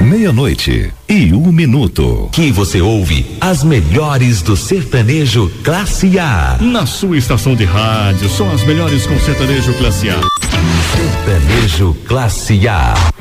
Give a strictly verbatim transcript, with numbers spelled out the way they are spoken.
Meia-noite e um minuto. Que você ouve as melhores do sertanejo classe A. Na sua estação de rádio, são as melhores com sertanejo classe A. Sertanejo classe A.